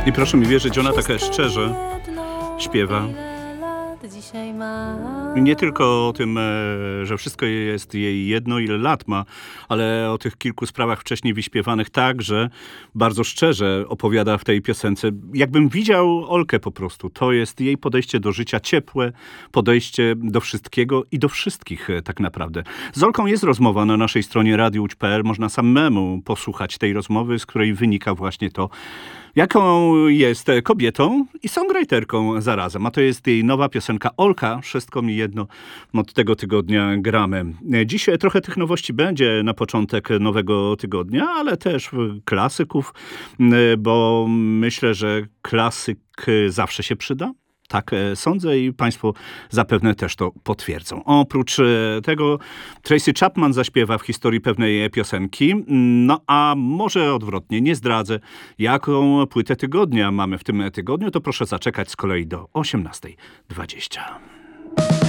I proszę mi wierzyć, ona tak szczerze śpiewa. Nie tylko o tym, że wszystko jest jej jedno, ile lat ma, ale o tych kilku sprawach wcześniej wyśpiewanych także bardzo szczerze opowiada w tej piosence. Jakbym widział Olkę po prostu. To jest jej podejście do życia, ciepłe podejście do wszystkiego i do wszystkich tak naprawdę. Z Olką jest rozmowa na naszej stronie radiowłódź.pl. Można samemu posłuchać tej rozmowy, z której wynika właśnie to, jaką jest kobietą i songwriterką zarazem. A to jest jej nowa piosenka Olka, wszystko mi jedno, od tego tygodnia gramy. Dziś trochę tych nowości będzie na początek nowego tygodnia, ale też klasyków, bo myślę, że klasyk zawsze się przyda. Tak sądzę i państwo zapewne też to potwierdzą. Oprócz tego Tracy Chapman zaśpiewa w historii pewnej piosenki, no a może odwrotnie, nie zdradzę, jaką płytę tygodnia mamy w tym tygodniu, to proszę zaczekać z kolei do 18:20.